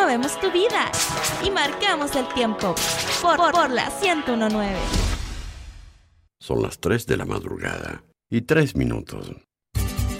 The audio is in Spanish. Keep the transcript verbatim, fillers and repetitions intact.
movemos tu vida y marcamos el tiempo por, por, por la ciento uno punto nueve. Son las tres de la madrugada y tres minutos.